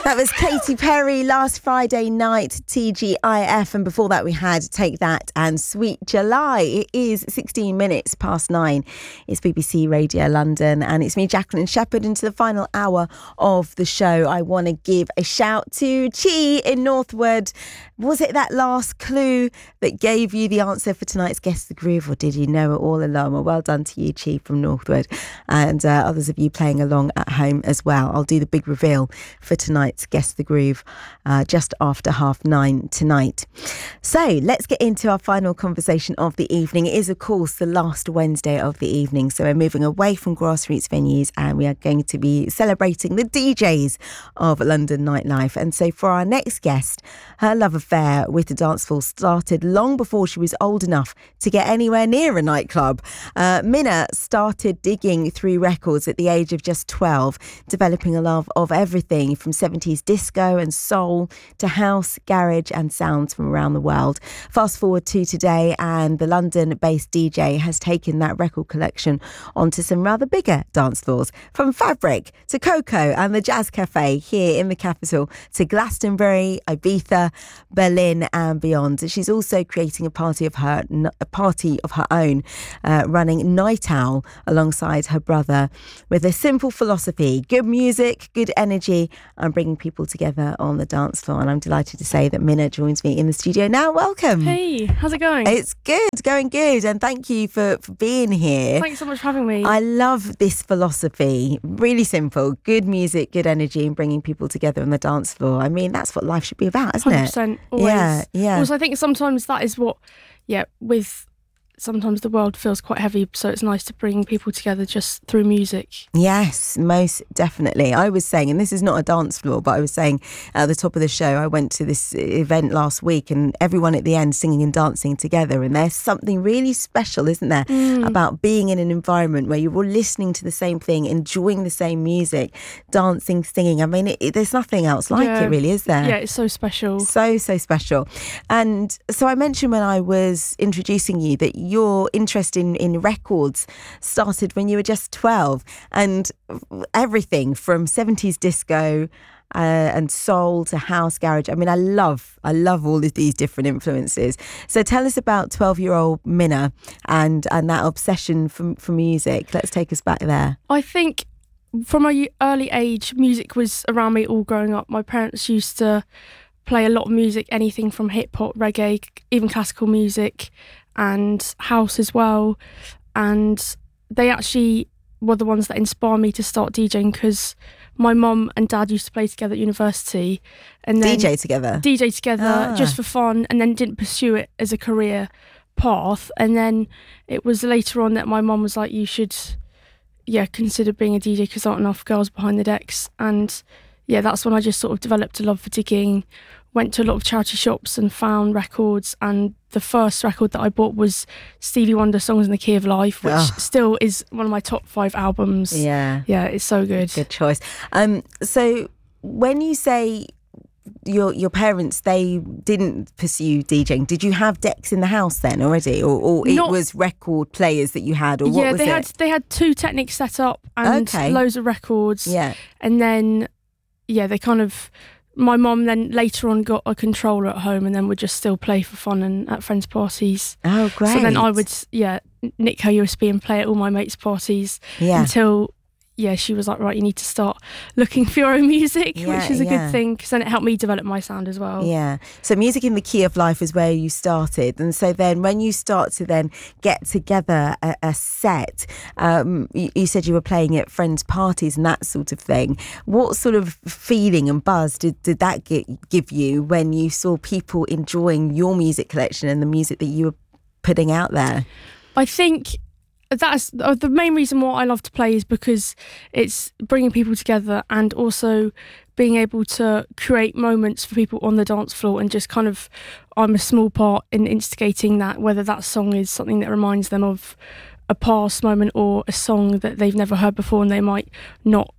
That was Katy Perry, Last Friday Night, TGIF. And before that, we had Take That and Sweet July. It is 16 minutes past 9. It's BBC Radio London. And it's me, Jacqueline Shepherd, into the final hour of the show. I want to give a shout to Chi in Northwood. Was it that last clue that gave you the answer for tonight's Guess the Groove, or did you know it all along? Well, well done to you, Chi from Northwood, and others of you playing along at home as well. I'll do the big reveal for tonight's Guess the Groove just after 9:30 tonight. So let's get into our final conversation of the evening. It is, of course, the last Wednesday of the evening, so we're moving away from grassroots venues and we are going to be celebrating the DJs of London nightlife. And so for our next guest, her love affair with the dance floor started long before she was old enough to get anywhere near a nightclub. Minna started digging through records at the age of just 12, developing a love of everything from 70s disco and soul to house, garage and sounds from around the world. Fast forward to today, and the London-based DJ has taken that record collection onto some rather bigger dance floors, from Fabric to Coco and the Jazz Cafe here in the capital to Glastonbury, Ibiza, Berlin and beyond. She's also creating a party of her own, running Night Owl alongside her brother, with a simple philosophy: good music, good energy, and bringing people together on the dance floor. And I'm delighted to say that Minna joins me in the studio now. Welcome. Hey, how's it going? It's good, going good, and thank you for being here. Thanks so much for having me. I love this philosophy. Really simple: good music, good energy, and bringing people together on the dance floor. I mean, that's what life should be about, isn't 100%, it? always. Yeah. Also, I think sometimes that is what, with sometimes the world feels quite heavy, so it's nice to bring people together just through music. Yes, most definitely. I was saying, and this is not a dance floor, but I was saying at the top of the show, I went to this event last week and everyone at the end singing and dancing together, and there's something really special, isn't there, about being in an environment where you're all listening to the same thing, enjoying the same music, dancing, singing. I mean, there's nothing else like it, really, is there? Yeah, it's so special. So special. And so I mentioned when I was introducing you that your interest in records started when you were just 12, and everything from 70s disco and soul to house, garage. I mean, I love all of these different influences. So tell us about 12-year-old Minna and that obsession for music. Let's take us back there. I think from an early age, music was around me all growing up. My parents used to play a lot of music, anything from hip hop, reggae, even classical music, and house as well. And they actually were the ones that inspired me to start DJing, because my mum and dad used to play together at university, and then DJ together just for fun, and then didn't pursue it as a career path. And then it was later on that my mum was like, you should consider being a DJ, because there aren't enough girls behind the decks. And that's when I just sort of developed a love for digging, went to a lot of charity shops and found records, and the first record that I bought was Stevie Wonder, Songs in the Key of Life, which still is one of my top 5 albums. Yeah, it's so good. Good choice. So when you say your parents, they didn't pursue DJing, did you have decks in the house then already, or it was record players that you had, or what was it? They had 2 Technics set up and loads of records. Yeah. And then they kind of, my mum then later on got a controller at home, and then would just still play for fun and at friends' parties. Oh, great. So then I would, nick her USB and play at all my mates' parties until, she was like, right, you need to start looking for your own music, which is a good thing, because then it helped me develop my sound as well. Yeah. So Music in the Key of Life is where you started. And so then when you start to then get together a set, you said you were playing at friends' parties and that sort of thing. What sort of feeling and buzz did that give you when you saw people enjoying your music collection and the music that you were putting out there? I think that's the main reason why I love to play, is because it's bringing people together and also being able to create moments for people on the dance floor, and just kind of, I'm a small part in instigating that, whether that song is something that reminds them of a past moment or a song that they've never heard before and they might not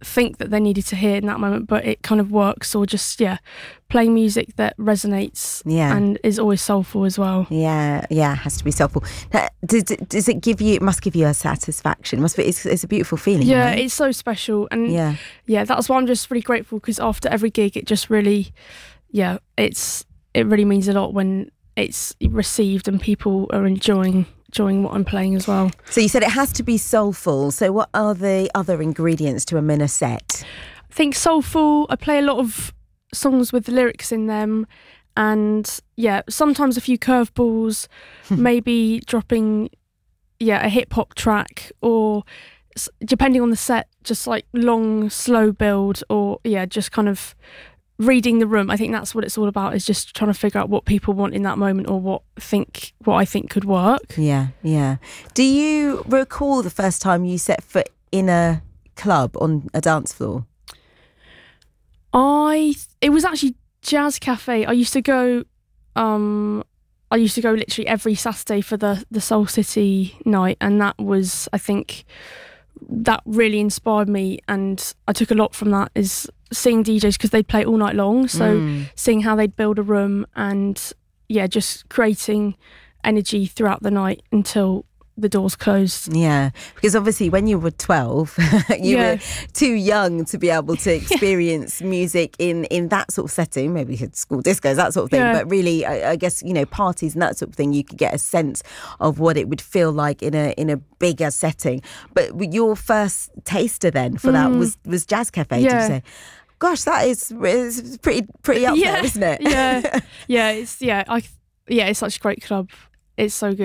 think that they needed to hear in that moment, but it kind of works. Or just playing music that resonates and is always soulful as well. It has to be soulful. Does it give you? It must give you a satisfaction. Must be. It's a beautiful feeling. Yeah, right? It's so special, and that's why I'm just really grateful, because after every gig, it just really, it really means a lot when it's received and people are enjoying what I'm playing as well. So you said it has to be soulful. So what are the other ingredients to a Minna set? I think soulful. I play a lot of songs with lyrics in them, and sometimes a few curveballs, maybe dropping a hip hop track, or depending on the set, just like long slow build, or just kind of reading the room. I think that's what it's all about, is just trying to figure out what people want in that moment, or what I think could work. Do you recall the first time you set foot in a club on a dance floor? It was actually Jazz Cafe. I used to go literally every Saturday for the Soul City night, and that was, I think, that really inspired me, and I took a lot from that, is seeing DJs, because they'd play all night long, so seeing how they'd build a room, and just creating energy throughout the night until the doors closed. Because obviously when you were 12 you were too young to be able to experience music in that sort of setting. Maybe you had school discos, that sort of thing, but really I guess parties and that sort of thing, you could get a sense of what it would feel like in a bigger setting. But your first taster then for that was Jazz Cafe, did you say? Gosh, that is pretty up there, isn't it? It's such a great club. It's so good.